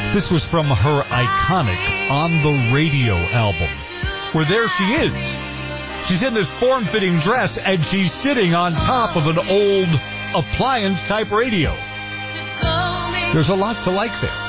This was from her iconic On the Radio album, where there she is. She's in this form-fitting dress, and she's sitting on top of an old appliance-type radio. There's a lot to like there.